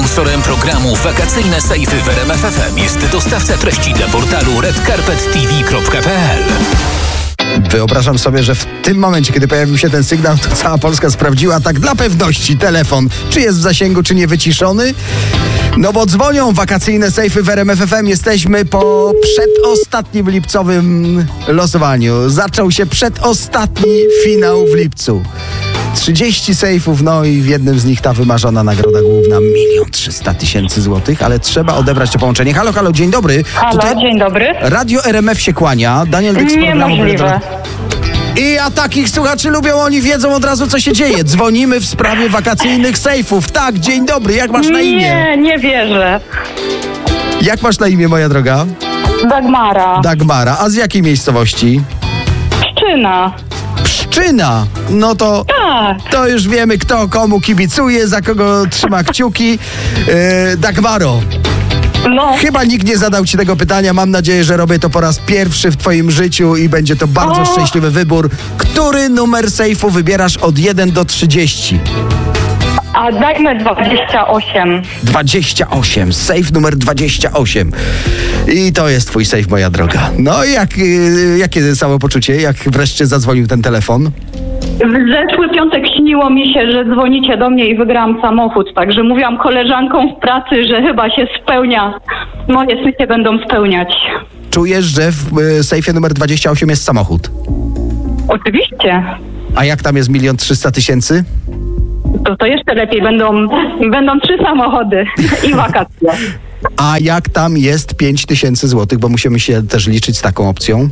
Sponsorem programu Wakacyjne Sejfy w RMF FM jest dostawca treści dla portalu redcarpettv.pl. Wyobrażam sobie, że w tym momencie, kiedy pojawił się ten sygnał, to cała Polska sprawdziła tak dla pewności telefon, czy jest w zasięgu, czy nie wyciszony. No bo dzwonią wakacyjne sejfy w RMF FM. Jesteśmy po przedostatnim lipcowym losowaniu. Zaczął się przedostatni finał w lipcu. 30 sejfów, no i w jednym z nich ta wymarzona nagroda główna 1 300 000 złotych, ale trzeba odebrać to połączenie. Halo, halo, dzień dobry. Halo, dzień dobry. Radio RMF się kłania. Daniel Dyk z programu. Niemożliwe. I ja takich słuchaczy lubią, oni wiedzą od razu, co się dzieje. Dzwonimy w sprawie wakacyjnych sejfów. Tak, dzień dobry, jak masz na imię? Nie wierzę. Jak masz na imię, moja droga? Dagmara. Dagmara. A z jakiej miejscowości? Pszczyna. Pszczyna. No to... Tak. To już wiemy, kto komu kibicuje, za kogo trzyma kciuki. Dagmaro, No. chyba nikt nie zadał ci tego pytania. Mam nadzieję, że robię to po raz pierwszy w twoim życiu i będzie to bardzo szczęśliwy wybór. Który numer sejfu wybierasz od 1 do 30? A dajmy 28. 28. Sejf numer 28. I to jest twój sejf, moja droga. No i jakie samopoczucie, jak wreszcie zadzwonił ten telefon? W zeszły piątek śniło mi się, że dzwonicie do mnie i wygrałam samochód. Także mówiłam koleżankom w pracy, że chyba się spełnia. Moje sny się będą spełniać. Czujesz, że w sejfie numer 28 jest samochód? Oczywiście. A jak tam jest 1 300 000? To jeszcze lepiej. Będą 3 samochody i wakacje. A jak tam jest 5000 złotych, bo musimy się też liczyć z taką opcją?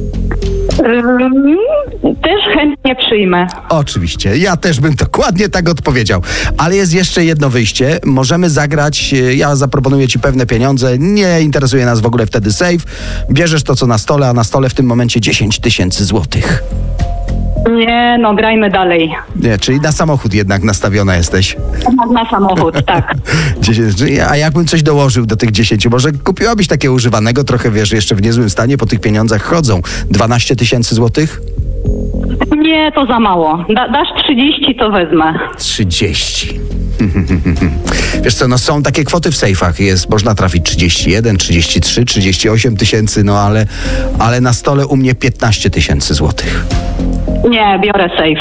Też chętnie przyjmę. Oczywiście, ja też bym dokładnie tak odpowiedział. Ale jest jeszcze jedno wyjście. Możemy zagrać, ja zaproponuję ci pewne pieniądze, nie interesuje nas w ogóle wtedy sejf. Bierzesz to, co na stole, a na stole w tym momencie 10 000 złotych. Nie, no grajmy dalej. Nie, czyli na samochód jednak nastawiona jesteś. Na samochód, tak. 10, a jakbym coś dołożył do tych 10? Może kupiłabyś takie używanego, trochę wiesz, jeszcze w niezłym stanie, po tych pieniądzach chodzą. 12 000 złotych? Nie, to za mało. Dasz 30, to wezmę. 30. Wiesz co, no są takie kwoty w sejfach. Można trafić 31, 33, 38 tysięcy, no ale na stole u mnie 15 000 złotych. Nie, biorę safe.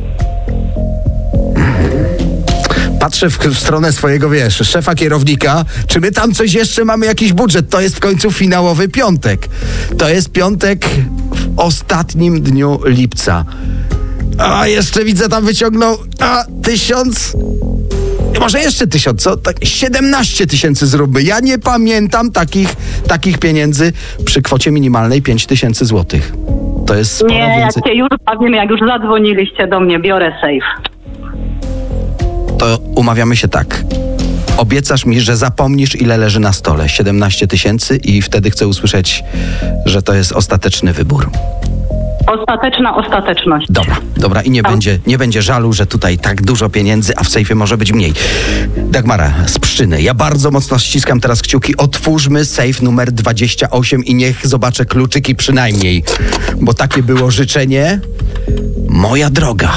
Patrzę w stronę swojego, wiesz, szefa kierownika, czy my tam coś jeszcze mamy, jakiś budżet. To jest w końcu finałowy piątek. To jest piątek w ostatnim dniu lipca. A jeszcze widzę, tam wyciągnął 1000... Może jeszcze 1000, co? Tak 17 000 zróbmy. Ja nie pamiętam takich pieniędzy przy kwocie minimalnej 5000 złotych. To jest sporo Nie, więcej. jak cię już bawimy, jak już zadzwoniliście do mnie, biorę safe. To umawiamy się tak. Obiecasz mi, że zapomnisz, ile leży na stole. 17 000 i wtedy chcę usłyszeć, że to jest ostateczny wybór. Ostateczna ostateczność. Dobra i nie będzie żalu, że tutaj tak dużo pieniędzy, a w sejfie może być mniej. Dagmara z Pszczyny, ja bardzo mocno ściskam teraz kciuki. Otwórzmy sejf numer 28 i niech zobaczę kluczyki przynajmniej. Bo takie było życzenie. Moja droga.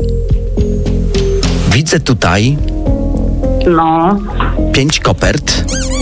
Widzę tutaj 5 kopert.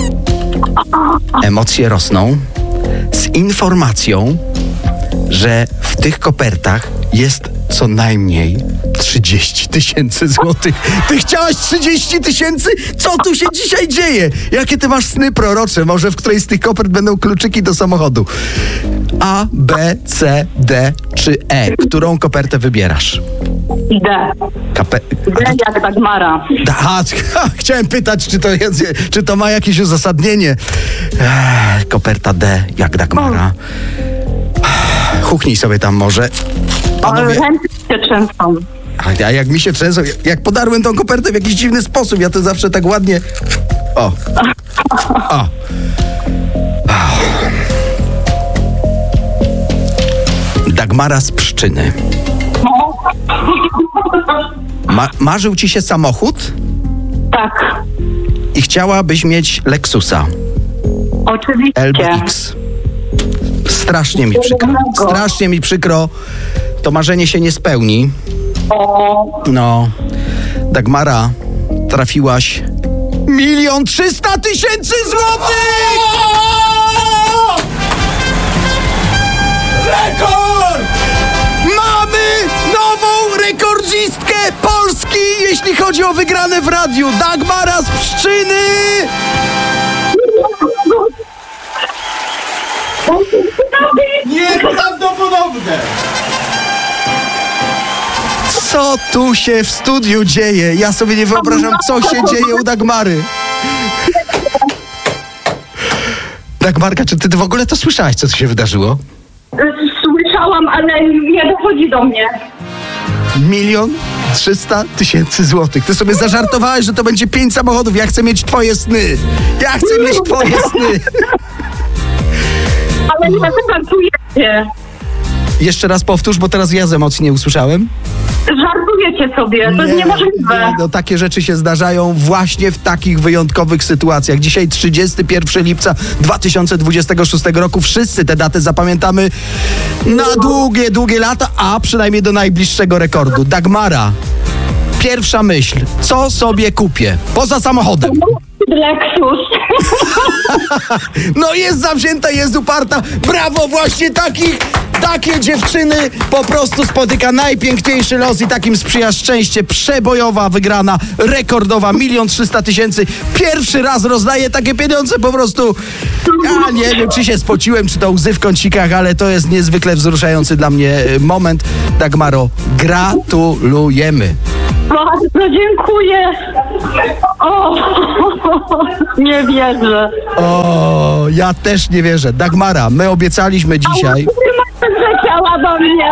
Emocje rosną. Z informacją, że w tych kopertach jest co najmniej 30 000 złotych. Ty chciałaś 30 000? Co tu się dzisiaj dzieje? Jakie ty masz sny prorocze? Może w której z tych kopert będą kluczyki do samochodu? A, B, C, D czy E? Którą kopertę wybierasz? D. D jak Dagmara. Chciałem pytać, czy to ma jakieś uzasadnienie. Koperta D jak Dagmara. Huchnij sobie tam może. Ale ręce się trzęsą. A jak mi się trzęsą, jak podarłem tą kopertę w jakiś dziwny sposób, ja to zawsze tak ładnie... O. Dagmara z Pszczyny. Marzył ci się samochód? Tak. I chciałabyś mieć Lexusa. Oczywiście. LBX. Strasznie mi przykro. To marzenie się nie spełni. No, Dagmara, trafiłaś 1 300 000 złotych! Rekord! Mamy nową rekordzistkę Polski, jeśli chodzi o wygrane w radiu. Dagmara z Pszczyny! Nieprawdopodobne! Co tu się w studiu dzieje? Ja sobie nie wyobrażam, co się dzieje u Dagmary. Dagmarka, czy ty w ogóle to słyszałaś, co tu się wydarzyło? Słyszałam, ale nie dochodzi do mnie. 1 300 000 złotych. Ty sobie zażartowałeś, że to będzie 5 samochodów. Ja chcę mieć twoje sny. Ja chcę mieć twoje sny. Ale nie żartujecie. Jeszcze raz powtórz, bo teraz ja z emocji nie usłyszałem. Żartujecie sobie, to jest niemożliwe. No, takie rzeczy się zdarzają właśnie w takich wyjątkowych sytuacjach. Dzisiaj 31 lipca 2026 roku. Wszyscy te daty zapamiętamy na długie, długie lata, a przynajmniej do najbliższego rekordu. Dagmara, pierwsza myśl. Co sobie kupię? Poza samochodem. Lexus. No jest zawzięta, jest uparta. Brawo, właśnie takie dziewczyny po prostu spotyka najpiękniejszy los i takim sprzyja szczęście. Przebojowa wygrana, rekordowa, 1 300 000. Pierwszy raz rozdaję takie pieniądze, po prostu ja nie wiem, czy się spociłem, czy to łzy w kącikach, ale to jest niezwykle wzruszający dla mnie moment. Dagmaro, gratulujemy. Bardzo dziękuję. O, nie wierzę. O, ja też nie wierzę. Dagmara, my obiecaliśmy dzisiaj... Zleciała do mnie.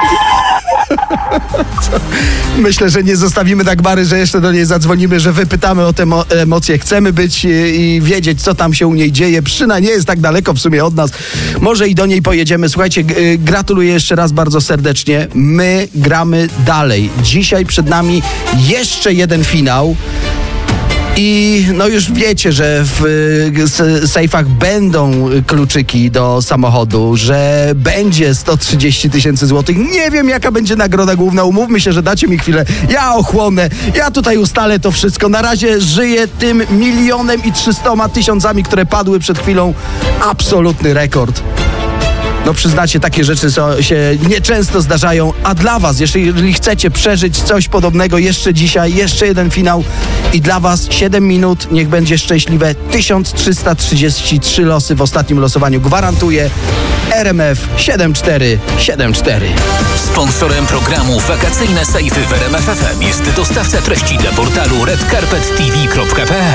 Myślę, że nie zostawimy Dagmary, że jeszcze do niej zadzwonimy, że wypytamy o te emocje. Chcemy być i wiedzieć, co tam się u niej dzieje. Pszczyna nie jest tak daleko w sumie od nas. Może i do niej pojedziemy. Słuchajcie, gratuluję jeszcze raz bardzo serdecznie. My gramy dalej. Dzisiaj przed nami jeszcze jeden finał. I no już wiecie, że w sejfach będą kluczyki do samochodu, że będzie 130 000 złotych. Nie wiem, jaka będzie nagroda główna. Umówmy się, że dacie mi chwilę. Ja ochłonę. Ja tutaj ustalę to wszystko. Na razie żyję tym 1 300 000, które padły przed chwilą. Absolutny rekord. No przyznacie, takie rzeczy się nieczęsto zdarzają, a dla was, jeżeli chcecie przeżyć coś podobnego jeszcze dzisiaj, jeszcze jeden finał i dla was 7 minut, niech będzie szczęśliwe. 1333 losy w ostatnim losowaniu gwarantuje RMF 7474. Sponsorem programu Wakacyjne Sejfy w RMF FM jest dostawca treści dla portalu redcarpettv.pl.